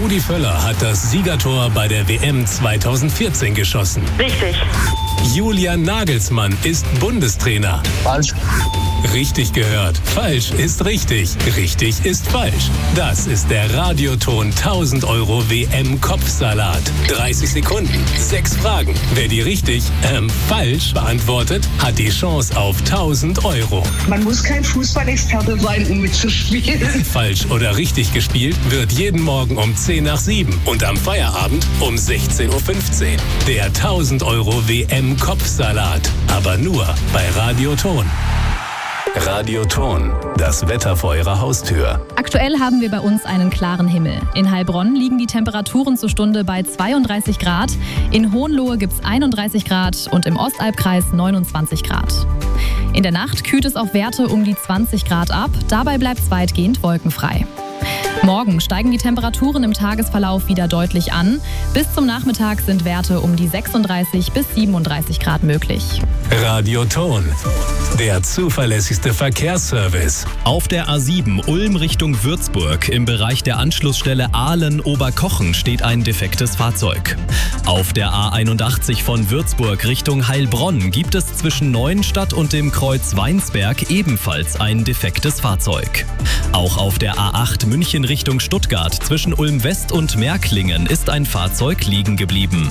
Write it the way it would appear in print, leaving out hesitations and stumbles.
Rudi Völler hat das Siegertor bei der WM 2014 geschossen. Richtig. Julian Nagelsmann ist Bundestrainer. Falsch. Richtig gehört. Falsch ist richtig. Richtig ist falsch. Das ist der Radioton 1000 € WM-Kopfsalat. 30 Sekunden, 6 Fragen. Wer die richtig, falsch beantwortet, hat die Chance auf 1000 €. Man muss kein Fußballexperte sein, um mitzuspielen. Falsch oder richtig gespielt wird jeden Morgen um 10 nach 7 und am Feierabend um 16:15 Uhr. Der 1000 € WM-Kopfsalat. Aber nur bei Radioton. Radioton, das Wetter vor Ihrer Haustür. Aktuell haben wir bei uns einen klaren Himmel. In Heilbronn liegen die Temperaturen zur Stunde bei 32 Grad. In Hohenlohe gibt es 31 Grad und im Ostalbkreis 29 Grad. In der Nacht kühlt es auf Werte um die 20 Grad ab. Dabei bleibt es weitgehend wolkenfrei. Morgen steigen die Temperaturen im Tagesverlauf wieder deutlich an. Bis zum Nachmittag sind Werte um die 36 bis 37 Grad möglich. Radioton, der zuverlässigste Verkehrsservice. Auf der A7 Ulm Richtung Würzburg im Bereich der Anschlussstelle Ahlen-Oberkochen steht ein defektes Fahrzeug. Auf der A81 von Würzburg Richtung Heilbronn gibt es zwischen Neuenstadt und dem Kreuz Weinsberg ebenfalls ein defektes Fahrzeug. Auch auf der A8 München Richtung Stuttgart zwischen Ulm West und Märklingen ist ein Fahrzeug liegen geblieben.